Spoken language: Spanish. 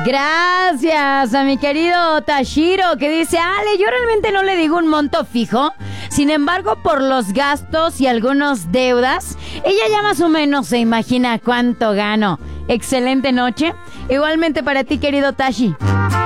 Gracias a mi querido Tashiro, que dice: Ale, yo realmente no le digo un monto fijo. Sin embargo, por los gastos y algunas deudas, ella ya más o menos se imagina cuánto gano. Excelente noche. Igualmente para ti, querido Tashi.